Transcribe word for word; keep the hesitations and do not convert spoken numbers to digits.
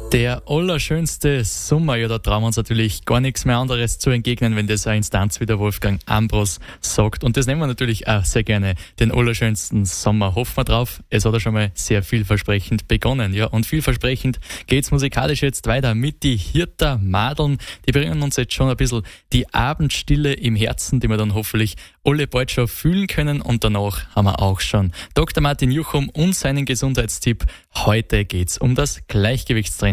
Der allerschönste Sommer, ja, da trauen wir uns natürlich gar nichts mehr anderes zu entgegnen, wenn das eine Instanz wie der Wolfgang Ambros sagt. Und das nehmen wir natürlich auch sehr gerne, den allerschönsten Sommer. Hoffen wir drauf. Es hat ja schon mal sehr vielversprechend begonnen, ja. Und vielversprechend geht's musikalisch jetzt weiter mit die Hirter Madeln. Die bringen uns jetzt schon ein bisschen die Abendstille im Herzen, die wir dann hoffentlich alle bald schon fühlen können. Und danach haben wir auch schon Doktor Martin Juchum und seinen Gesundheitstipp. Heute geht's um das Gleichgewichtstraining.